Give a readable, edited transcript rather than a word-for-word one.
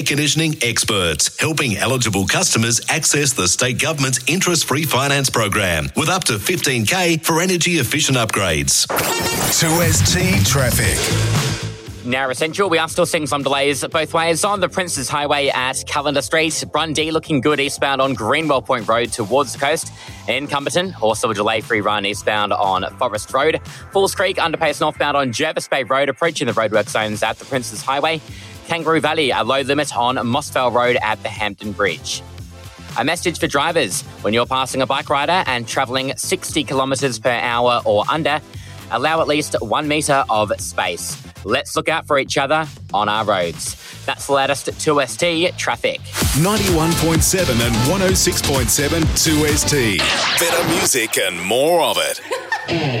conditioning experts, helping eligible customers access the state government's interest-free finance program with up to $15,000 for energy-efficient upgrades. 2ST Traffic. Now essential, we are still seeing some delays both ways on the Princes Highway at Callender Street. Brundee looking good eastbound on Greenwell Point Road towards the coast. In Cumberton, also a delay-free run eastbound on Forest Road. Falls Creek underpass northbound on Jervis Bay Road, approaching the roadwork zones at the Princes Highway. Kangaroo Valley, a low limit on Mossvale Road at the Hampton Bridge. A message for drivers: when you're passing a bike rider and travelling 60 kilometres per hour or under, allow at least 1 metre of space. Let's look out for each other on our roads. That's the latest 2ST Traffic. 91.7 and 106.7 2ST. Better music and more of it.